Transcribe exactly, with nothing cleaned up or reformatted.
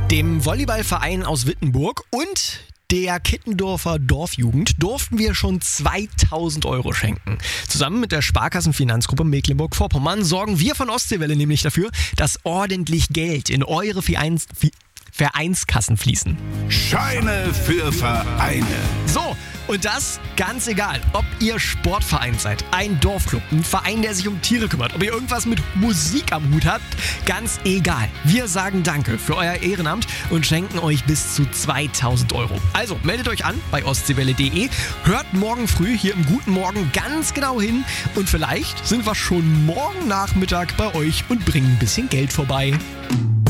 Dem Volleyballverein aus Wittenburg und der Kittendorfer Dorfjugend durften wir schon zweitausend Euro schenken. Zusammen mit der Sparkassenfinanzgruppe Mecklenburg-Vorpommern sorgen wir von Ostseewelle nämlich dafür, dass ordentlich Geld in eure Vereins Vereinskassen fließen. Scheine für Vereine. So, und das ganz egal, ob ihr Sportverein seid, ein Dorfclub, ein Verein, der sich um Tiere kümmert, ob ihr irgendwas mit Musik am Hut habt, ganz egal. Wir sagen Danke für euer Ehrenamt und schenken euch bis zu zweitausend Euro. Also meldet euch an bei ostseewelle punkt de, hört morgen früh hier im Guten Morgen ganz genau hin und vielleicht sind wir schon morgen Nachmittag bei euch und bringen ein bisschen Geld vorbei.